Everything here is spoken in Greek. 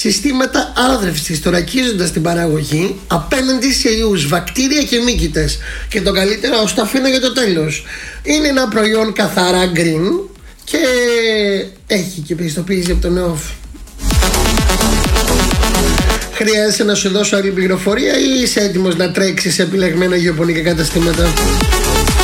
συστήματα άρδρευσης, θωρακίζοντας την παραγωγή απέναντι σε ιούς, βακτήρια και μύκητες. Και το καλύτερο, ως το αφήνω για το τέλος, είναι ένα προϊόν καθαρά green και έχει και πιστοποίηση από τον ΕΟΦ. Χρειάζεσαι να σου δώσω άλλη πληροφορία ή είσαι έτοιμος να τρέξεις σε επιλεγμένα γεωπονικά καταστήματα?